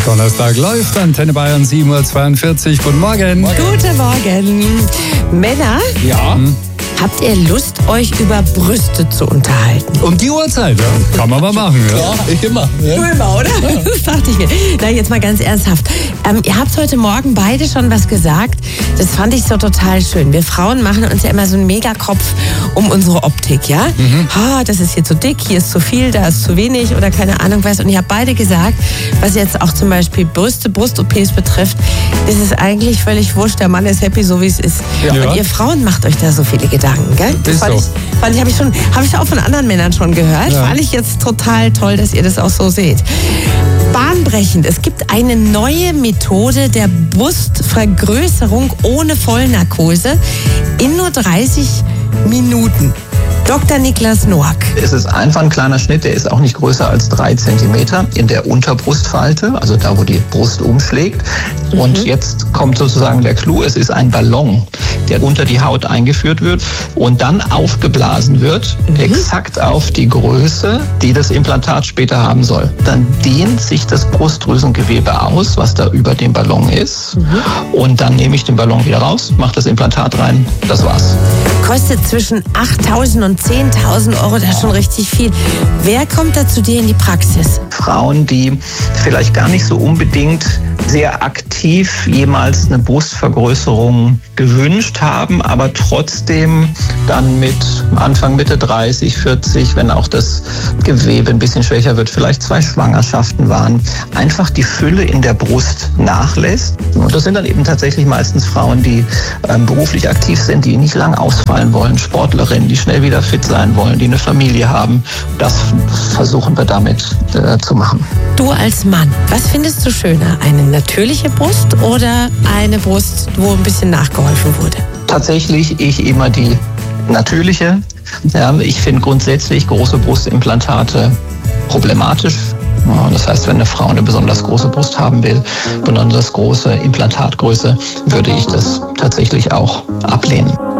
Donnerstag läuft, Antenne Bayern 7.42 Uhr. Guten Morgen. Guten Morgen. Männer? Ja? Habt ihr Lust, euch über Brüste zu unterhalten? Um die Uhrzeit, ja? Kann man mal machen, ja? Ja, ich immer. Ja. Du immer, oder? Ja. Das dachte ich mir. Na, jetzt mal ganz ernsthaft. Ihr habt heute Morgen beide schon was gesagt. Das fand ich so total schön. Wir Frauen machen uns ja immer so einen Megakopf um unsere Optik, ja? Das ist hier zu dick, hier ist zu viel, da ist zu wenig oder keine Ahnung was. Und ihr habt beide gesagt, was jetzt auch zum Beispiel Brust-OPs betrifft, ist es eigentlich völlig wurscht. Der Mann ist happy, so wie es ist. Ja. Und ihr Frauen macht euch da so viele Gedanken, gell? Das Ist so. habe ich auch von anderen Männern schon gehört. Ja. Fand ich jetzt total toll, dass ihr das auch so seht. Bahnbrechend. Es gibt eine neue Methode der Brustvergrößerung ohne Vollnarkose in nur 30 Minuten. Dr. Niklas Noack. Es ist einfach ein kleiner Schnitt, der ist auch nicht größer als 3 Zentimeter in der Unterbrustfalte, also da, wo die Brust umschlägt. Und jetzt kommt sozusagen der Clou, es ist ein Ballon, der unter die Haut eingeführt wird und dann aufgeblasen wird, exakt auf die Größe, die das Implantat später haben soll. Dann dehnt sich das Brustdrüsengewebe aus, was da über dem Ballon ist. Und dann nehme ich den Ballon wieder raus, mache das Implantat rein, das war's. Kostet zwischen 8.000 und 10.000 Euro, das ist schon richtig viel. Wer kommt da zu dir in die Praxis? Frauen, die vielleicht gar nicht so unbedingt sehr aktiv jemals eine Brustvergrößerung gewünscht haben, aber trotzdem dann mit Anfang, Mitte 30, 40, wenn auch das Gewebe ein bisschen schwächer wird, vielleicht 2 Schwangerschaften waren, einfach die Fülle in der Brust nachlässt. Und das sind dann eben tatsächlich meistens Frauen, die beruflich aktiv sind, die nicht lang ausfallen wollen, Sportlerinnen, die schnell wieder fit sein wollen, die eine Familie haben. Das versuchen wir damit zu machen. Du als Mann, was findest du schöner? Eine natürliche Brust oder eine Brust, wo ein bisschen nachgeholfen wurde? Tatsächlich ich immer die natürliche. Ja, ich finde grundsätzlich große Brustimplantate problematisch. Ja, das heißt, wenn eine Frau eine besonders große Brust haben will, besonders große Implantatgröße, würde ich das tatsächlich auch ablehnen.